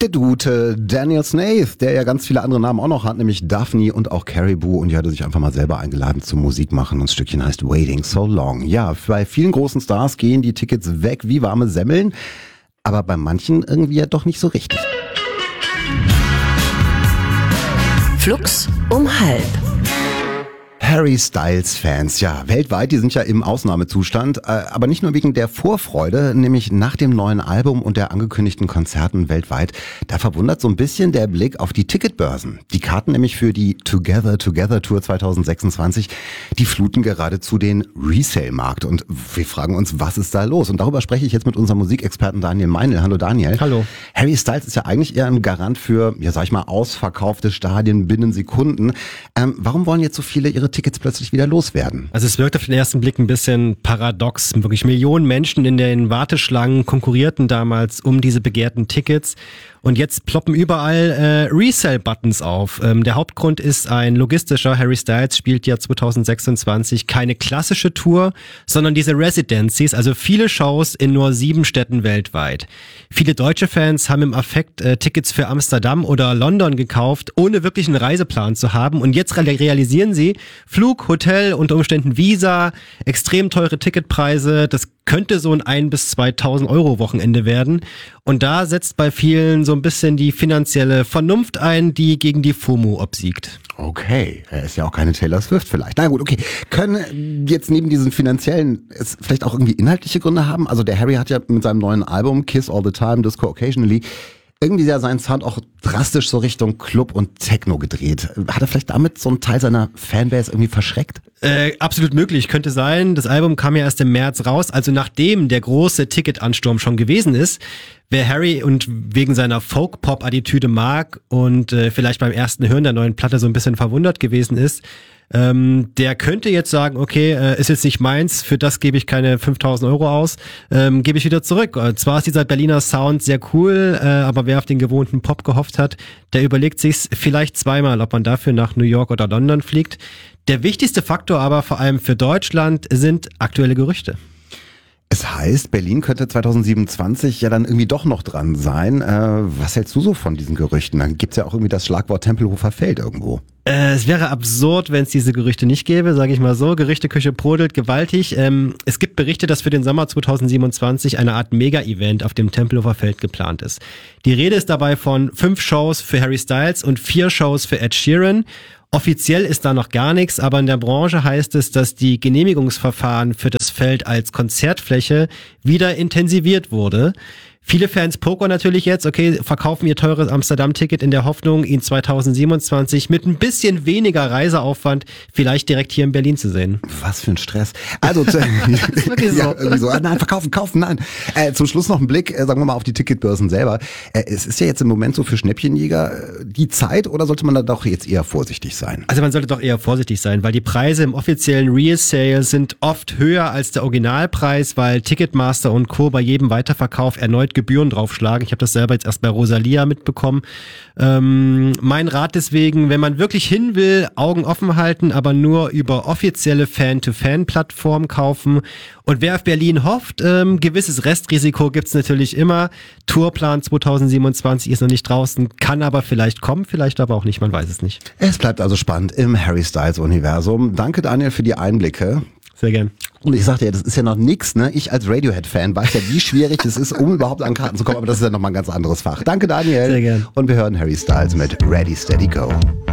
Der Dude, Daniel Snaith, der ja ganz viele andere Namen auch noch hat, nämlich Daphne und auch Caribou, und die hatte sich einfach mal selber eingeladen zum Musik machen, und das Stückchen heißt Waiting So Long. Ja, bei vielen großen Stars gehen die Tickets weg wie warme Semmeln, aber bei manchen irgendwie ja doch nicht so richtig. Flux um halb. Harry Styles Fans, ja, weltweit, die sind ja im Ausnahmezustand, aber nicht nur wegen der Vorfreude, nämlich nach dem neuen Album und der angekündigten Konzerten weltweit. Da verwundert so ein bisschen der Blick auf die Ticketbörsen. Die Karten nämlich für die Together Tour 2026, die fluten geradezu den Resale-Markt, und wir fragen uns, was ist da los? Und darüber spreche ich jetzt mit unserem Musikexperten Daniel Meinl. Hallo Daniel. Hallo. Harry Styles ist ja eigentlich eher ein Garant für, ja sag ich mal, ausverkaufte Stadien binnen Sekunden. Warum wollen jetzt so viele ihre Tickets plötzlich wieder loswerden? Also es wirkt auf den ersten Blick ein bisschen paradox. Wirklich Millionen Menschen in den Warteschlangen konkurrierten damals um diese begehrten Tickets. Und jetzt ploppen überall Resale-Buttons auf. Der Hauptgrund ist ein logistischer. Harry Styles spielt ja 2026 keine klassische Tour, sondern diese Residencies, also viele Shows in nur 7 Städten weltweit. Viele deutsche Fans haben im Affekt Tickets für Amsterdam oder London gekauft, ohne wirklich einen Reiseplan zu haben. Und jetzt realisieren sie, Flug, Hotel, unter Umständen Visa, extrem teure Ticketpreise, das könnte so ein 1.000 bis 2.000 Euro Wochenende werden. Und da setzt bei vielen so ein bisschen die finanzielle Vernunft ein, die gegen die FOMO obsiegt. Okay, er ist ja auch keine Taylor Swift vielleicht. Na gut, okay. Können jetzt neben diesen finanziellen es vielleicht auch irgendwie inhaltliche Gründe haben? Also der Harry hat ja mit seinem neuen Album Kiss All the Time, Disco Occasionally irgendwie ja seinen Sound auch drastisch so Richtung Club und Techno gedreht. Hat er vielleicht damit so einen Teil seiner Fanbase irgendwie verschreckt? Absolut möglich, könnte sein. Das Album kam ja erst im März raus, also nachdem der große Ticketansturm schon gewesen ist. Wer Harry und wegen seiner Folk-Pop-Attitüde mag und vielleicht beim ersten Hören der neuen Platte so ein bisschen verwundert gewesen ist, der könnte jetzt sagen, okay, ist jetzt nicht meins, für das gebe ich keine 5.000 Euro aus, gebe ich wieder zurück. Zwar ist dieser Berliner Sound sehr cool, aber wer auf den gewohnten Pop gehofft hat, der überlegt sich's vielleicht zweimal, ob man dafür nach New York oder London fliegt. Der wichtigste Faktor aber vor allem für Deutschland sind aktuelle Gerüchte. Es heißt, Berlin könnte 2027 ja dann irgendwie doch noch dran sein. Was hältst du so von diesen Gerüchten? Dann gibt's ja auch irgendwie das Schlagwort Tempelhofer Feld irgendwo. Es wäre absurd, wenn es diese Gerüchte nicht gäbe, sage ich mal so. Gerüchteküche brodelt gewaltig. Es gibt Berichte, dass für den Sommer 2027 eine Art Mega-Event auf dem Tempelhofer Feld geplant ist. Die Rede ist dabei von 5 Shows für Harry Styles und 4 Shows für Ed Sheeran. Offiziell ist da noch gar nichts, aber in der Branche heißt es, dass die Genehmigungsverfahren für das Feld als Konzertfläche wieder intensiviert wurde. Viele Fans pokern natürlich jetzt, okay, verkaufen ihr teures Amsterdam-Ticket in der Hoffnung, ihn 2027 mit ein bisschen weniger Reiseaufwand vielleicht direkt hier in Berlin zu sehen. Was für ein Stress. Also, ist wirklich so. Ja, irgendwie so. Nein, kaufen, nein. Zum Schluss noch ein Blick, sagen wir mal, auf die Ticketbörsen selber. Es ist ja jetzt im Moment so für Schnäppchenjäger die Zeit, oder sollte man da doch jetzt eher vorsichtig sein? Also man sollte doch eher vorsichtig sein, weil die Preise im offiziellen Resale sind oft höher als der Originalpreis, weil Ticketmaster und Co. bei jedem Weiterverkauf erneut Gebühren draufschlagen. Ich habe das selber jetzt erst bei Rosalia mitbekommen. Mein Rat deswegen, wenn man wirklich hin will, Augen offen halten, aber nur über offizielle Fan-to-Fan-Plattformen kaufen. Und wer auf Berlin hofft, gewisses Restrisiko gibt's natürlich immer. Tourplan 2027 ist noch nicht draußen, kann aber vielleicht kommen, vielleicht aber auch nicht, man weiß es nicht. Es bleibt also spannend im Harry Styles-Universum. Danke Daniel für die Einblicke. Sehr gern. Und ich sagte ja, das ist ja noch nix, ne? Ich als Radiohead-Fan weiß ja, wie schwierig es ist, um überhaupt an Karten zu kommen, aber das ist ja nochmal ein ganz anderes Fach. Danke Daniel. Sehr gern. Und wir hören Harry Styles mit Ready, Steady, Go.